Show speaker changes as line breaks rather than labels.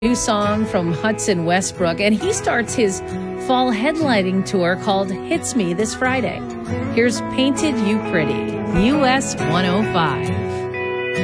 New song from Hudson Westbrook, and he starts his fall headlining tour called Hits Me this Friday. Here's Painted You Pretty, US 105.